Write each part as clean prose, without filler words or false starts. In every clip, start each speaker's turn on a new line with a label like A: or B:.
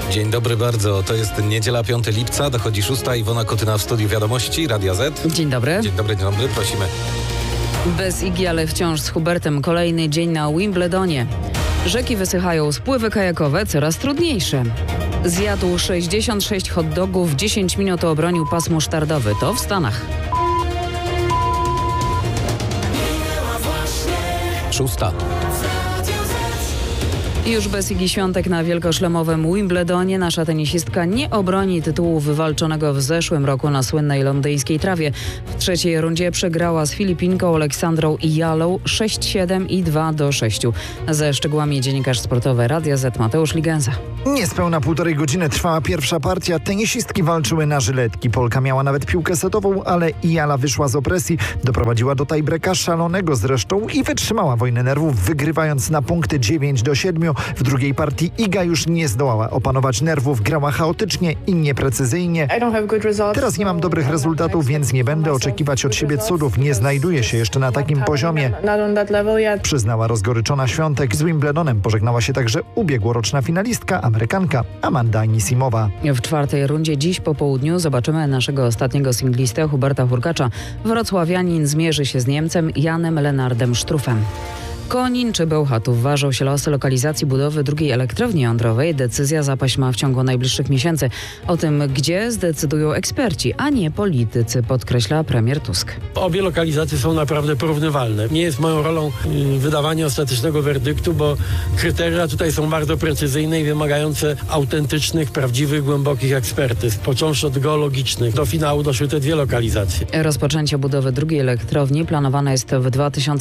A: Dzień dobry bardzo. To jest niedziela 5 lipca, dochodzi 6. Iwona Kotyna w studiu Wiadomości, Radia Z.
B: Dzień dobry.
A: Dzień dobry, prosimy.
B: Bez Igi, ale wciąż z Hubertem kolejny dzień na Wimbledonie. Rzeki wysychają, spływy kajakowe coraz trudniejsze. Zjadł 66 hot dogów, w 10 minut obronił pas musztardowy. To w Stanach.
A: 6.
B: Już bez Igi Świątek na wielkoszlemowym Wimbledonie nasza tenisistka nie obroni tytułu wywalczonego w zeszłym roku na słynnej londyńskiej trawie. W trzeciej rundzie przegrała z Filipinką Aleksandrą Ijalą 6-7 i 2-6. Ze szczegółami dziennikarz sportowy Radia Z Mateusz Ligenza.
C: Niespełna 1,5 godziny trwała pierwsza partia. Tenisistki walczyły na żyletki. Polka miała nawet piłkę setową, ale Ijala wyszła z opresji. Doprowadziła do tiebreaka szalonego zresztą i wytrzymała wojnę nerwów, wygrywając na punkty 9-7. W drugiej partii Iga już nie zdołała opanować nerwów. Grała chaotycznie i nieprecyzyjnie. Teraz nie mam dobrych rezultatów, więc nie będę oczekiwać od siebie cudów. Nie znajduję się jeszcze na takim poziomie, przyznała rozgoryczona Świątek. Z Wimbledonem pożegnała się także ubiegłoroczna finalistka, Amerykanka Amanda Anisimowa.
B: W czwartej rundzie dziś po południu zobaczymy naszego ostatniego singlistę Huberta Hurkacza. Wrocławianin zmierzy się z Niemcem Janem Lenardem Struffem. Konin czy Bełchatów ważą się losy lokalizacji budowy drugiej elektrowni jądrowej. Decyzja zapaść ma w ciągu najbliższych miesięcy. O tym, gdzie, zdecydują eksperci, a nie politycy, podkreśla premier Tusk.
D: Obie lokalizacje są naprawdę porównywalne. Nie jest moją rolą wydawanie ostatecznego werdyktu, bo kryteria tutaj są bardzo precyzyjne i wymagające autentycznych, prawdziwych, głębokich ekspertyz. Począwszy od geologicznych, do finału doszły te dwie lokalizacje.
B: Rozpoczęcie budowy drugiej elektrowni planowane jest w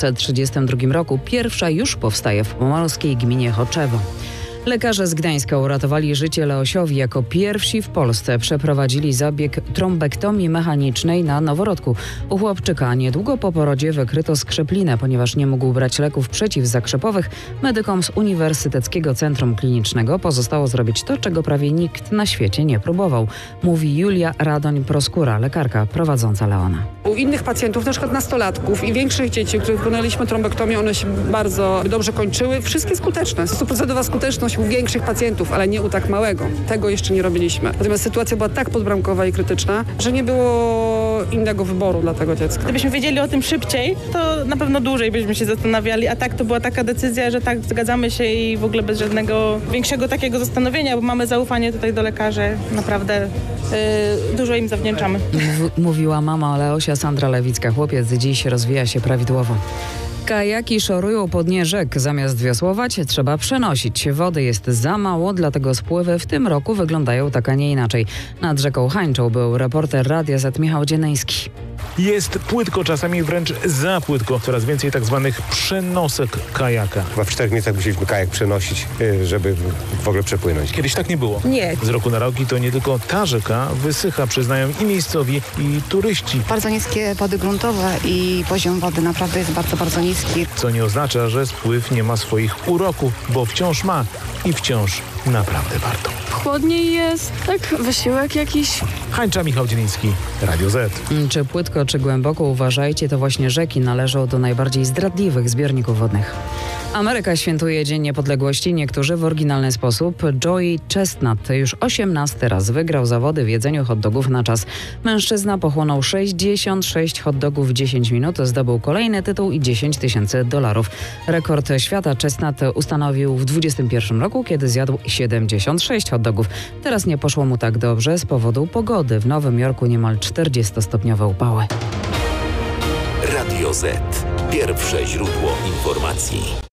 B: 2032 roku. Pierwsza już powstaje w pomorskiej gminie Choczewo. Lekarze z Gdańska uratowali życie Leosiowi. Jako pierwsi w Polsce przeprowadzili zabieg trombektomii mechanicznej na noworodku. U chłopczyka niedługo po porodzie wykryto skrzeplinę. Ponieważ nie mógł brać leków przeciwzakrzepowych, medykom z Uniwersyteckiego Centrum Klinicznego pozostało zrobić to, czego prawie nikt na świecie nie próbował. Mówi Julia Radoń-Proskura, lekarka prowadząca Leona.
E: U innych pacjentów, na przykład nastolatków i większych dzieci, u których wykonaliśmy trombektomię, one się bardzo dobrze kończyły. Wszystkie skuteczne. 100% skuteczność u większych pacjentów, ale nie u tak małego. Tego jeszcze nie robiliśmy. Natomiast sytuacja była tak podbramkowa i krytyczna, że nie było innego wyboru dla tego dziecka.
F: Gdybyśmy wiedzieli o tym szybciej, to na pewno dłużej byśmy się zastanawiali, a tak to była taka decyzja, że tak, zgadzamy się i w ogóle bez żadnego większego takiego zastanowienia, bo mamy zaufanie tutaj do lekarzy. Naprawdę dużo im zawdzięczamy.
B: Mówiła mama Leosia, Sandra Lewicka. Chłopiec dziś rozwija się prawidłowo. Kajaki szorują po dnie rzek. Zamiast wiosłować, trzeba przenosić. Wody jest za mało, dlatego spływy w tym roku wyglądają tak, a nie inaczej. Nad rzeką Hańczą był reporter Radia Z Michał Dzieneński.
G: Jest płytko, czasami wręcz za płytko. Coraz więcej tak zwanych przenosek kajaka.
H: Chyba w 4 miejscach musieliśmy kajak przenosić, żeby w ogóle przepłynąć.
G: Kiedyś tak nie było.
F: Nie.
G: Z roku na rok i to nie tylko ta rzeka wysycha, przyznają i miejscowi, i turyści.
I: Bardzo niskie wody gruntowe i poziom wody naprawdę jest bardzo, bardzo niski.
G: Co nie oznacza, że spływ nie ma swoich uroków, bo wciąż ma i wciąż naprawdę warto.
J: Chłodniej jest, tak, wysiłek jakiś.
G: Hańcza, Michał Dzieliński, Radio Z.
B: Czy płytko, czy głęboko, uważajcie, to właśnie rzeki należą do najbardziej zdradliwych zbiorników wodnych. Ameryka świętuje Dzień Niepodległości, niektórzy w oryginalny sposób. Joey Chestnut już 18 raz wygrał zawody w jedzeniu hot dogów na czas. Mężczyzna pochłonął 66 hot dogów w 10 minut, zdobył kolejny tytuł i $10,000. Rekord świata Chestnut ustanowił w 2021 roku, kiedy zjadł 76 hot dogów. Teraz nie poszło mu tak dobrze z powodu pogody. W Nowym Jorku niemal 40-stopniowe upały.
K: Radio Z. Pierwsze źródło informacji.